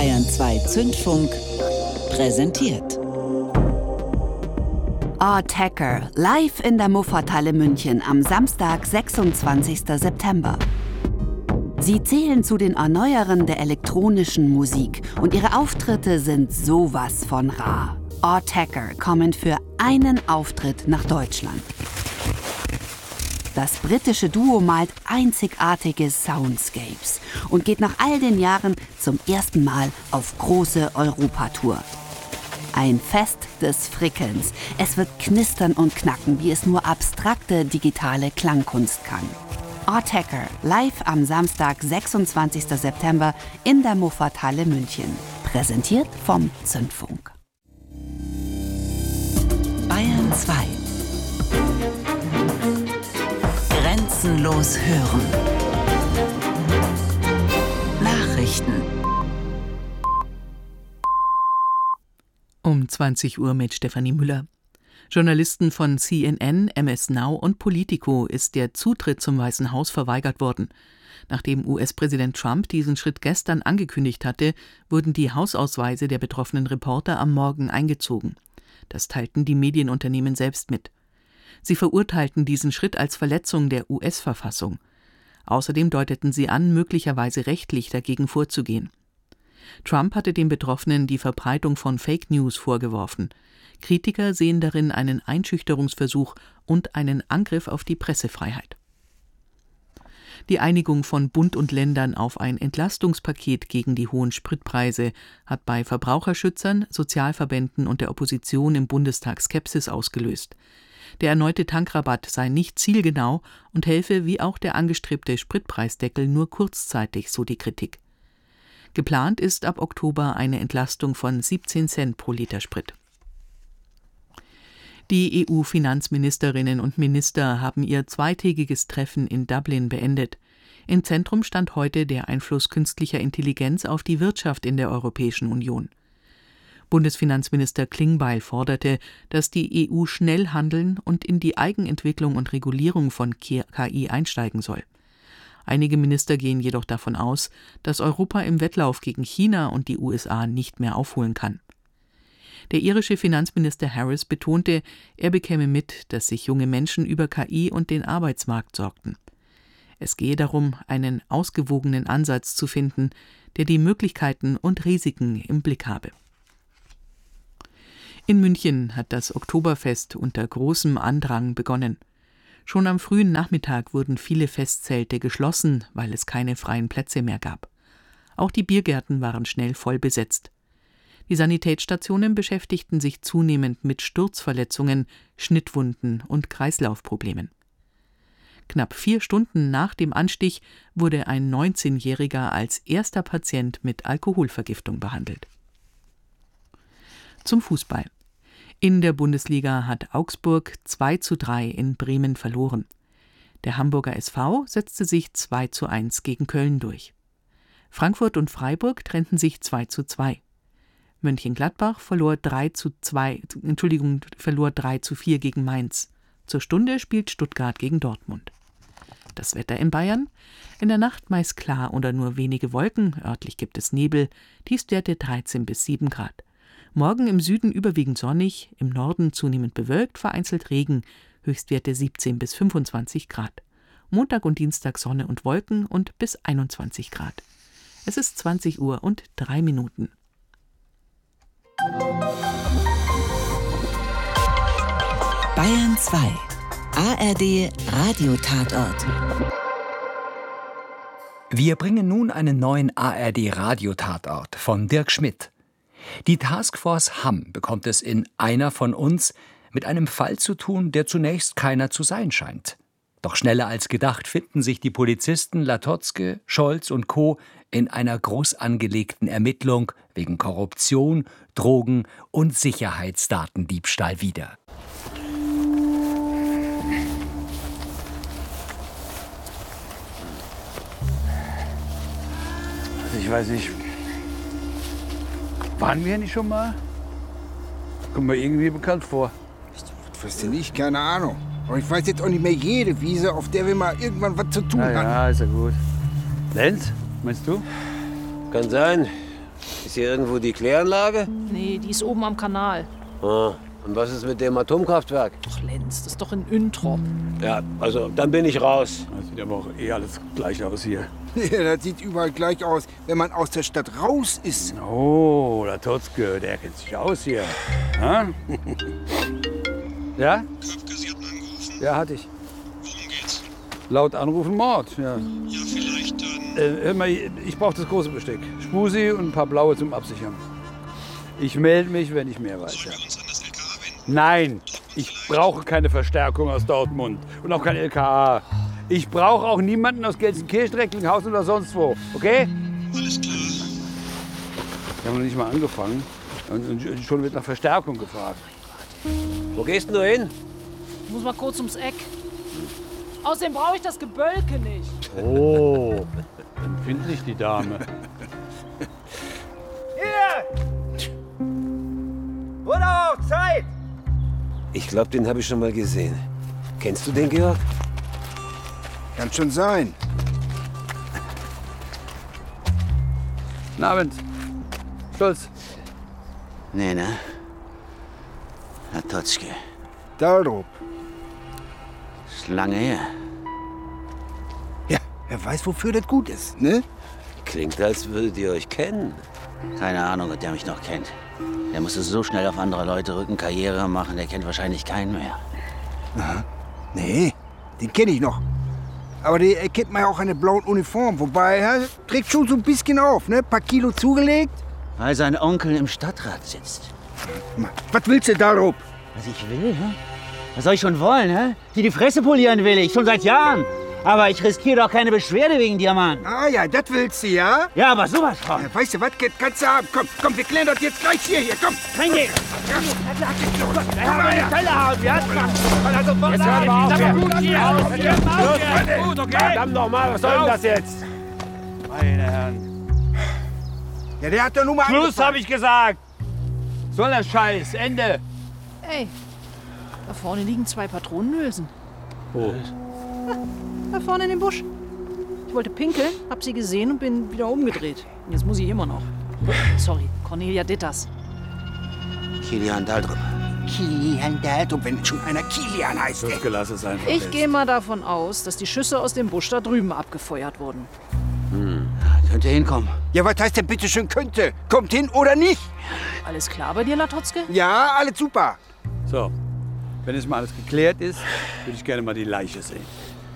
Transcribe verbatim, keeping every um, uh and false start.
Bayern zwei Zündfunk präsentiert. Attacker, live in der Muffathalle München am Samstag, sechsundzwanzigsten September. Sie zählen zu den Erneuerern der elektronischen Musik und ihre Auftritte sind sowas von rar. Attacker kommen für einen Auftritt nach Deutschland. Das britische Duo malt einzigartige Soundscapes und geht nach all den Jahren zum ersten Mal auf große Europatour. Ein Fest des Frickelns. Es wird knistern und knacken, wie es nur abstrakte digitale Klangkunst kann. Attacker, live am Samstag, sechsundzwanzigsten September in der Muffathalle München. Präsentiert vom Zündfunk. Bayern zwei. Grenzenlos hören. Nachrichten. Um zwanzig Uhr mit Stefanie Müller. Journalisten von C N N, M S Now und Politico ist der Zutritt zum Weißen Haus verweigert worden. Nachdem U S-Präsident Trump diesen Schritt gestern angekündigt hatte, wurden die Hausausweise der betroffenen Reporter am Morgen eingezogen. Das teilten die Medienunternehmen selbst mit. Sie verurteilten diesen Schritt als Verletzung der U S-Verfassung. Außerdem deuteten sie an, möglicherweise rechtlich dagegen vorzugehen. Trump hatte den Betroffenen die Verbreitung von Fake News vorgeworfen. Kritiker sehen darin einen Einschüchterungsversuch und einen Angriff auf die Pressefreiheit. Die Einigung von Bund und Ländern auf ein Entlastungspaket gegen die hohen Spritpreise hat bei Verbraucherschützern, Sozialverbänden und der Opposition im Bundestag Skepsis ausgelöst. Der erneute Tankrabatt sei nicht zielgenau und helfe wie auch der angestrebte Spritpreisdeckel nur kurzzeitig, so die Kritik. Geplant ist ab Oktober eine Entlastung von siebzehn Cent pro Liter Sprit. Die E U-Finanzministerinnen und Minister haben ihr zweitägiges Treffen in Dublin beendet. Im Zentrum stand heute der Einfluss künstlicher Intelligenz auf die Wirtschaft in der Europäischen Union. Bundesfinanzminister Klingbeil forderte, dass die E U schnell handeln und in die Eigenentwicklung und Regulierung von K I einsteigen soll. Einige Minister gehen jedoch davon aus, dass Europa im Wettlauf gegen China und die U S A nicht mehr aufholen kann. Der irische Finanzminister Harris betonte, er bekäme mit, dass sich junge Menschen über K I und den Arbeitsmarkt sorgten. Es gehe darum, einen ausgewogenen Ansatz zu finden, der die Möglichkeiten und Risiken im Blick habe. In München hat das Oktoberfest unter großem Andrang begonnen. Schon am frühen Nachmittag wurden viele Festzelte geschlossen, weil es keine freien Plätze mehr gab. Auch die Biergärten waren schnell voll besetzt. Die Sanitätsstationen beschäftigten sich zunehmend mit Sturzverletzungen, Schnittwunden und Kreislaufproblemen. Knapp vier Stunden nach dem Anstich wurde ein neunzehnjähriger als erster Patient mit Alkoholvergiftung behandelt. Zum Fußball. In der Bundesliga hat Augsburg zwei zu drei in Bremen verloren. Der Hamburger S V setzte sich zwei zu eins gegen Köln durch. Frankfurt und Freiburg trennten sich zwei zu zwei. Mönchengladbach verlor drei zu zwei, Entschuldigung, verlor drei zu vier gegen Mainz. Zur Stunde spielt Stuttgart gegen Dortmund. Das Wetter in Bayern? In der Nacht meist klar oder nur wenige Wolken, örtlich gibt es Nebel, Tiefstwerte dreizehn bis sieben Grad. Morgen im Süden überwiegend sonnig, im Norden zunehmend bewölkt, vereinzelt Regen, Höchstwerte siebzehn bis fünfundzwanzig Grad. Montag und Dienstag Sonne und Wolken und bis einundzwanzig Grad. Es ist zwanzig Uhr und drei Minuten. Bayern zwei. A R D Radiotatort. Wir bringen nun einen neuen A R D Radiotatort von Dirk Schmidt. Die Taskforce Hamm bekommt es in Einer von uns mit einem Fall zu tun, der zunächst keiner zu sein scheint. Doch schneller als gedacht finden sich die Polizisten Latotzke, Scholz und Co. in einer groß angelegten Ermittlung wegen Korruption, Drogen und Sicherheitsdatendiebstahl wieder. Ich weiß nicht, waren wir nicht schon mal? Kommt mir irgendwie bekannt vor. Was weiß denn ich? Keine Ahnung. Aber ich weiß jetzt auch nicht mehr jede Wiese, auf der wir mal irgendwann was zu tun Ja, hatten. ja, ist ja gut. Lenz, meinst du? Kann sein. Ist hier irgendwo die Kläranlage? Nee, die ist oben am Kanal. Ah, und was ist mit dem Atomkraftwerk? Ach, Lenz, das ist doch in Üntrop. Ja, also dann bin ich raus. Das sieht aber auch eh alles gleich aus hier. Ja, das sieht überall gleich aus, wenn man aus der Stadt raus ist. Oh, der Totzke, der kennt sich aus hier. Ha? Ja? Köpke, Sie hatten angerufen. Ja, hatte ich. Worum geht's? Laut Anrufen Mord, ja. Ja, vielleicht dann. Äh, hör mal, ich brauche das große Besteck. Spusi und ein paar blaue zum Absichern. Ich melde mich, wenn ich mehr weiß. Sollen Ja. wir uns an das L K A wenden? Nein, ich brauche keine Verstärkung aus Dortmund und auch kein L K A. Ich brauche auch niemanden aus Gelsenkirchen, Recklinghausen oder sonst wo, okay? Alles klar. Wir haben noch nicht mal angefangen und, und schon wird nach Verstärkung gefragt. Wo gehst du hin? Ich muss mal kurz ums Eck. Außerdem brauche ich das Gebölke nicht. Oh, empfindlich die Dame. Oder auch Zeit! Ich glaube, den habe ich schon mal gesehen. Kennst du den, Georg? Kann schon sein. Guten Abend. Stolz. Nee, ne? Herr Totzke, Dahlrup. ist lange her. Ja, wer weiß, wofür das gut ist, ne? Klingt, als würdet ihr euch kennen. Keine Ahnung, ob der mich noch kennt. Der musste so schnell auf andere Leute rücken, Karriere machen, der kennt wahrscheinlich keinen mehr. Aha. Nee, den kenne ich noch. Aber der erkennt man ja auch an der blauen Uniform. Wobei, er trägt schon so ein bisschen auf, ne? Paar Kilo zugelegt. Weil sein Onkel im Stadtrat sitzt. Was willst du, Dahlrup? Was ich will, hä? Was soll ich schon wollen, hä? Die die Fresse polieren will ich, schon seit Jahren. Aber ich riskiere doch keine Beschwerde wegen dir, Mann. Ah ja, das willst du, ja? Ja, aber sowas von. Ja, weißt du was, kannst du haben. Komm, komm, wir klären das jetzt gleich hier, hier, komm. Rein gehen. Komm mal her. Stelle haben, ja? Also, Jetzt hören wir auf hier. gut hier. Gut, okay. Verdammt nochmal, was soll denn das jetzt? Meine Herren. Ja, der hat doch nur mal Schluss, angefangen. habe ich gesagt. Soll das Scheiß, Ende. Ey, da vorne liegen zwei Patronenhülsen. Wo? Da vorne in dem Busch. Ich wollte pinkeln, hab sie gesehen und bin wieder umgedreht. Und jetzt muss ich immer noch. Sorry, Cornelia Ditters. Kilian Daldrup. Kilian Dahlrup, wenn schon einer Kilian heißt. Das gelass es einfach. Ich fest. gehe mal davon aus, dass die Schüsse aus dem Busch da drüben abgefeuert wurden. Könnte hinkommen. Ja, was heißt denn bitte schön könnte? Kommt hin oder nicht? Alles klar bei dir, Latotzke? Ja, alles super. So, wenn jetzt mal alles geklärt ist, würde ich gerne mal die Leiche sehen.